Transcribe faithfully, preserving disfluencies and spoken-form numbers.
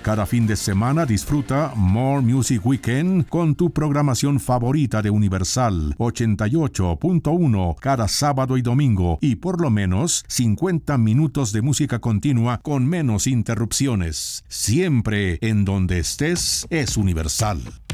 Cada fin de semana disfruta More Music Weekend con tu programación favorita de Universal ochenta y ocho punto uno cada sábado y domingo, y por lo menos cincuenta minutos de música continua con menos interrupciones. Siempre en donde estés es Universal.